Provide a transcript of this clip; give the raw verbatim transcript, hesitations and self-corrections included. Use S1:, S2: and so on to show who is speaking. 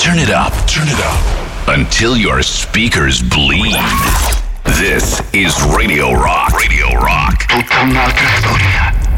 S1: Turn it up, turn it up, until your speakers bleed. This is Radio Rock. Radio Rock.
S2: Tutto un altro